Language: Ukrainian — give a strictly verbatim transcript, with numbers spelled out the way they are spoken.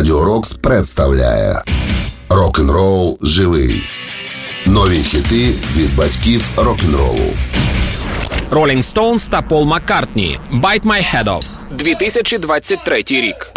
Радіо Рокс представляє Рок-н-рол живий. Нові хіти від батьків рок-н-ролу. Rolling Stones та Пол Маккартні. Bite My Head Off. дві тисячі двадцять третій рік.